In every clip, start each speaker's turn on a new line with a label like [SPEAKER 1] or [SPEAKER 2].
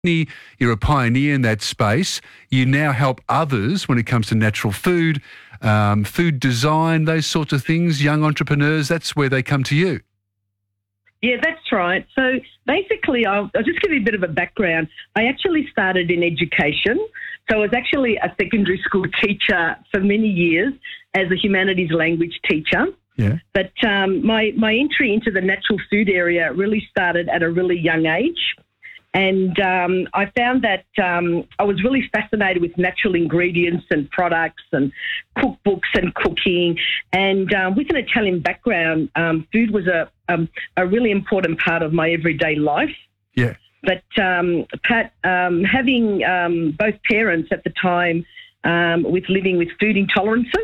[SPEAKER 1] You're a pioneer in that space. You now help others when it comes to natural food, food design, those sorts of things. Young entrepreneurs, that's where they come to you.
[SPEAKER 2] Yeah, that's right. So basically, I'll just give you a bit of a background. I actually started in education. So I was actually a secondary school teacher for many years as a humanities language teacher.
[SPEAKER 1] Yeah.
[SPEAKER 2] But my entry into the natural food area really started at a really young age. And I found that I was really fascinated with natural ingredients and products and cookbooks and cooking. And with an Italian background, food was a really important part of my everyday life.
[SPEAKER 1] Yeah.
[SPEAKER 2] But, Pat, having both parents at the time with living with food intolerances,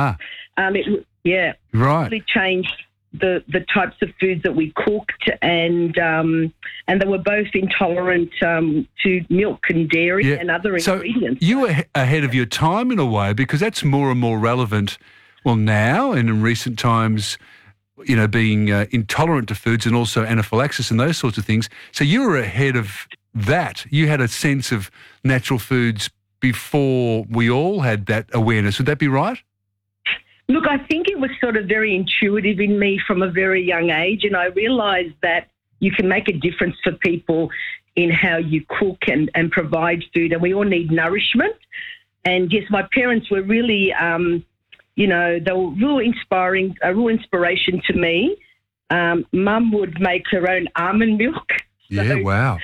[SPEAKER 1] Right.
[SPEAKER 2] really changed the types of foods that we cooked, and they were both intolerant to milk and dairy and other ingredients.
[SPEAKER 1] So you were ahead of your time in a way, because that's more and more relevant, well, now and in recent times, you know, being intolerant to foods and also anaphylaxis and those sorts of things. So you were ahead of that. You had a sense of natural foods before we all had that awareness. Would that be right?
[SPEAKER 2] Look, I think it was sort of very intuitive in me from a very young age, and I realised that you can make a difference for people in how you cook and provide food, and we all need nourishment. And yes, my parents were really, they were a real inspiration to me. Mum would make her own almond milk.
[SPEAKER 1] Yeah, wow.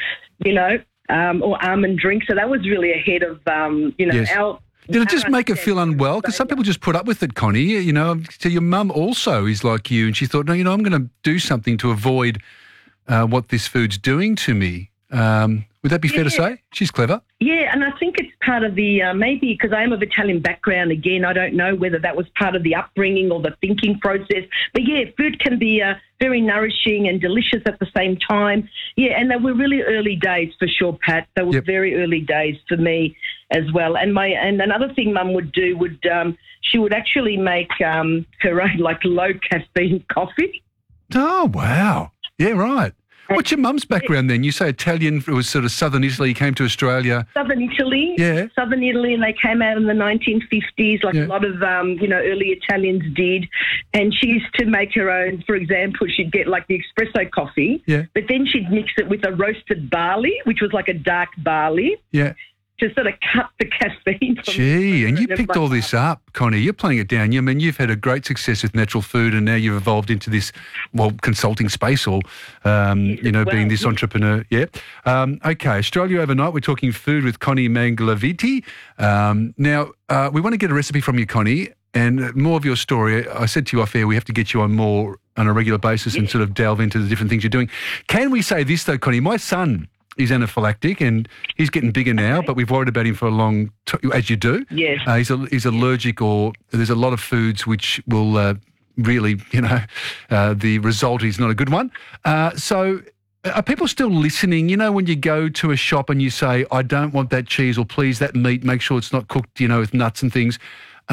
[SPEAKER 2] Or almond drink. So that was really ahead of, our...
[SPEAKER 1] Did it just make her feel unwell? Because some people just put up with it, Connie. You know, so your mum also is like you, and she thought, no, I'm going to do something to avoid what this food's doing to me. Would that be fair to say? She's clever.
[SPEAKER 2] Yeah, and I think it's part of the, maybe because I am of Italian background, again, I don't know whether that was part of the upbringing or the thinking process. But yeah, food can be very nourishing and delicious at the same time. Yeah, and they were really early days for sure, Pat. They were very early days for me as well. And another thing Mum would do she would actually make her own like low caffeine coffee.
[SPEAKER 1] Oh, wow. Yeah, right. What's your mum's background then? You say Italian, it was sort of southern Italy, came to Australia.
[SPEAKER 2] Southern Italy.
[SPEAKER 1] Yeah.
[SPEAKER 2] Southern Italy, and they came out in the 1950s, like a lot of, early Italians did. And she used to make her own, for example, she'd get like the espresso coffee, but then she'd mix it with a roasted barley, which was like a dark barley. Yeah. To sort of cut the caffeine.
[SPEAKER 1] Gee, and you picked all this up, Connie. You're playing it down. I mean, you've had a great success with natural food, and now you've evolved into this, consulting space or, being this entrepreneur. Yeah. Okay, Australia Overnight, we're talking food with Connie Mangalaviti. Now, we want to get a recipe from you, Connie, and more of your story. I said to you off air, we have to get you on more on a regular basis and sort of delve into the different things you're doing. Can we say this, though, Connie? My son... he's anaphylactic and he's getting bigger now, but we've worried about him for a long time, as you do.
[SPEAKER 2] Yes.
[SPEAKER 1] He's allergic, or there's a lot of foods which will really, the result is not a good one. So are people still listening? You know, when you go to a shop and you say, I don't want that cheese, or please that meat, make sure it's not cooked, with nuts and things.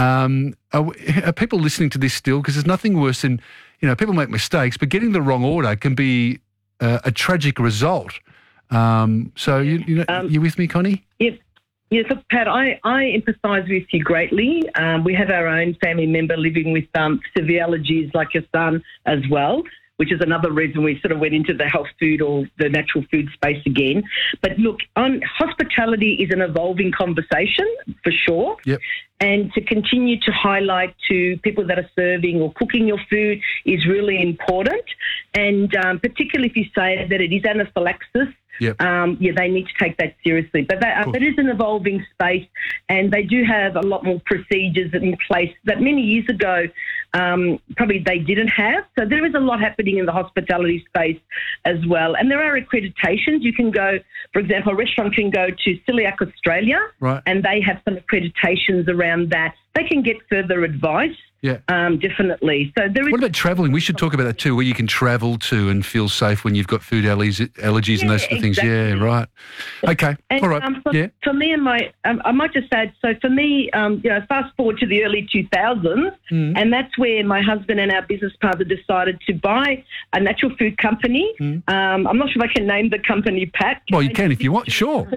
[SPEAKER 1] Are people listening to this still? Because there's nothing worse than, people make mistakes, but getting the wrong order can be a tragic result. So you with me, Connie?
[SPEAKER 2] Yes. Yes, look, Pat, I empathise with you greatly. We have our own family member living with severe allergies like your son as well, which is another reason we sort of went into the health food or the natural food space again. But look, hospitality is an evolving conversation for sure.
[SPEAKER 1] Yep.
[SPEAKER 2] And to continue to highlight to people that are serving or cooking your food is really important. And particularly if you say that it is anaphylaxis, they need to take that seriously. But that is an evolving space, and they do have a lot more procedures in place that many years ago probably they didn't have. So there is a lot happening in the hospitality space as well. And there are accreditations. You can go, for example, a restaurant can go to Celiac Australia, and they have some accreditations around that. They can get further advice
[SPEAKER 1] Yeah.
[SPEAKER 2] Definitely. So there is.
[SPEAKER 1] What about travelling? We should talk about that too, where you can travel to and feel safe when you've got food allergies and those sort of things. Yeah, right. Okay.
[SPEAKER 2] And,
[SPEAKER 1] all right.
[SPEAKER 2] For me and I might just add, so for me, fast forward to the early 2000s, and that's where my husband and our business partner decided to buy a natural food company. I'm not sure if I can name the company, Pat.
[SPEAKER 1] Well, you can if you want, sure.